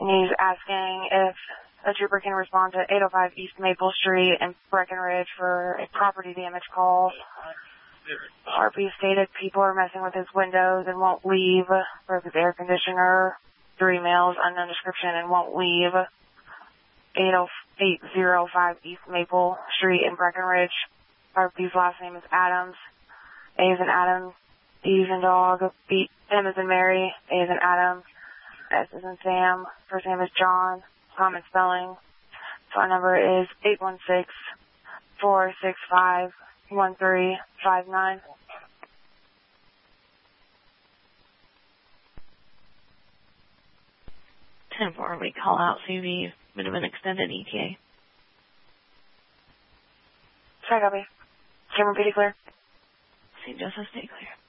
He's asking if a trooper can respond to 805 East Maple Street in Breckenridge for a property damage call. RP stated people are messing with his windows and won't leave. Broke his air conditioner. 3 males, unknown description, and won't leave. 805 East Maple Street in Breckenridge. RP's last name is Adams. A is in Adam. D is in dog. M is in Mary. A is in Adam. S is in Sam. First name is John. Common spelling. Phone number is 816-465-1359. 10-4, we call out CV, bit of an extended ETA. Sorry, copy. Cameron PD clear. St. Joseph, stay clear.